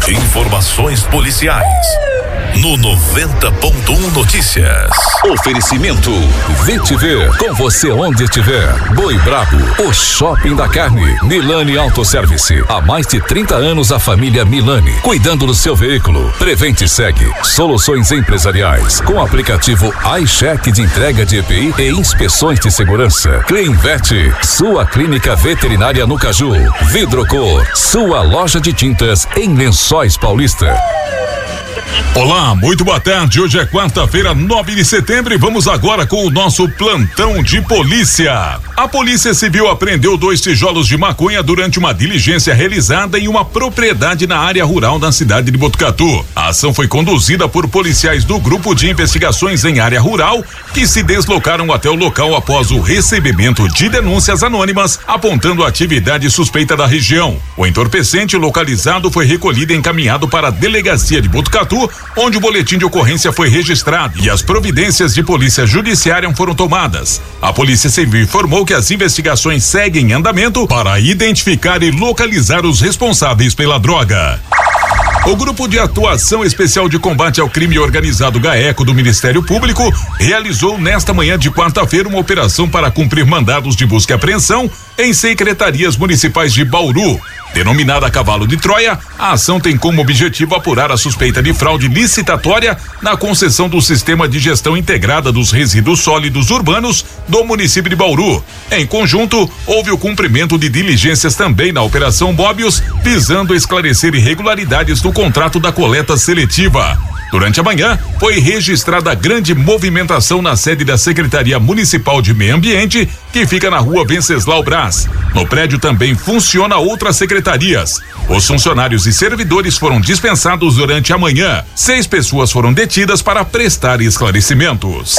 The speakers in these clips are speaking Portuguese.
Informações policiais no 90.1 Notícias. Oferecimento Vetiver, com você onde estiver. Boi Brabo, o shopping da carne. Milani Autoservice, há mais de 30 anos a família Milani, cuidando do seu veículo. Prevente e segue soluções empresariais, com aplicativo iCheck de entrega de EPI e inspeções de segurança. Cleanvet, sua clínica veterinária no Caju. Vidrocor, sua loja de tintas em Lençóis Paulista. Olá, muito boa tarde. Hoje é quarta-feira, 9 de setembro, e vamos agora com o nosso plantão de polícia. A Polícia Civil apreendeu 2 tijolos de maconha durante uma diligência realizada em uma propriedade na área rural da cidade de Botucatu. A ação foi conduzida por policiais do Grupo de Investigações em Área Rural, que se deslocaram até o local após o recebimento de denúncias anônimas apontando a atividade suspeita da região. O entorpecente localizado foi recolhido e encaminhado para a delegacia de Botucatu, onde o boletim de ocorrência foi registrado e as providências de polícia judiciária foram tomadas. A Polícia Civil informou que as investigações seguem em andamento para identificar e localizar os responsáveis pela droga. O Grupo de Atuação Especial de Combate ao Crime Organizado GAECO do Ministério Público realizou nesta manhã de quarta-feira uma operação para cumprir mandados de busca e apreensão em secretarias municipais de Bauru. Denominada Cavalo de Troia, a ação tem como objetivo apurar a suspeita de fraude licitatória na concessão do Sistema de Gestão Integrada dos Resíduos Sólidos Urbanos do município de Bauru. Em conjunto, houve o cumprimento de diligências também na Operação Móbius, visando esclarecer irregularidades no contrato da coleta seletiva. Durante a manhã, foi registrada grande movimentação na sede da Secretaria Municipal de Meio Ambiente, que fica na rua Venceslau Braz. No prédio também funciona outras secretarias. Os funcionários e servidores foram dispensados durante a manhã. 6 pessoas foram detidas para prestar esclarecimentos.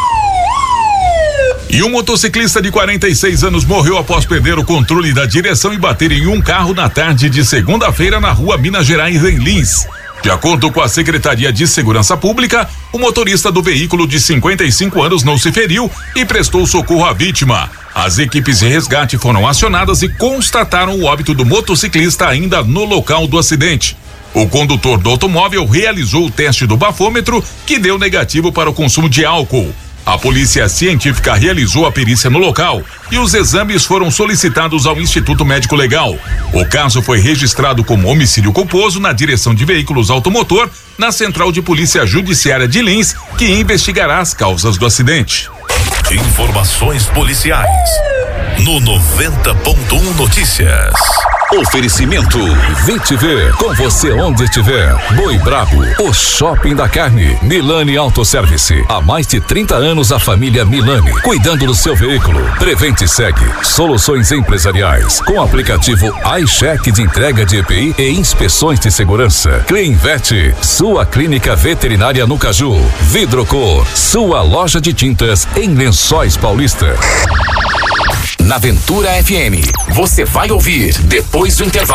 E um motociclista de 46 anos morreu após perder o controle da direção e bater em um carro na tarde de segunda-feira na rua Minas Gerais, em Lins. De acordo com a Secretaria de Segurança Pública, o motorista do veículo de 55 anos não se feriu e prestou socorro à vítima. As equipes de resgate foram acionadas e constataram o óbito do motociclista ainda no local do acidente. O condutor do automóvel realizou o teste do bafômetro, que deu negativo para o consumo de álcool. A polícia científica realizou a perícia no local e os exames foram solicitados ao Instituto Médico Legal. O caso foi registrado como homicídio culposo na Direção de Veículos Automotor, na Central de Polícia Judiciária de Lins, que investigará as causas do acidente. Informações policiais no 90.1 Notícias. Oferecimento Vetiver, com você onde estiver. Boi Brabo, o shopping da carne. Milani Autoservice, há mais de 30 anos a família Milani, cuidando do seu veículo. Prevente e segue soluções empresariais, com aplicativo iCheck de entrega de EPI e inspeções de segurança. Cleanvet, sua clínica veterinária no Caju. Vidrocor, sua loja de tintas em Lençóis Paulista. Na Aventura FM, você vai ouvir depois do intervalo.